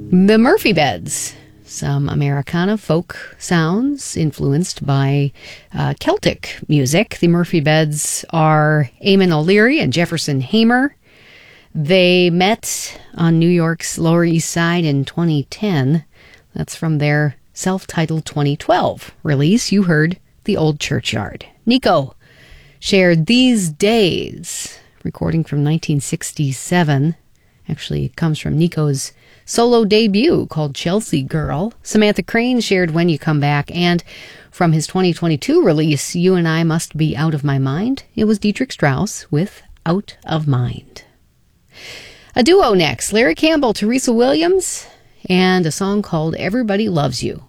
The Murphy Beds, some Americana folk sounds influenced by Celtic music. The Murphy Beds are Eamon O'Leary and Jefferson Hamer. They met on New York's Lower East Side in 2010. That's from their self-titled 2012 release. You heard The Old Churchyard. Nico shared These Days, recording from 1967. Actually, it comes from Nico's solo debut called Chelsea Girl. Samantha Crane shared When You Come Back, and from his 2022 release, You and I Must Be Out of My Mind, it was Dietrich Strauss with Out of Mind. A duo next, Larry Campbell, Teresa Williams, and a song called Everybody Loves You.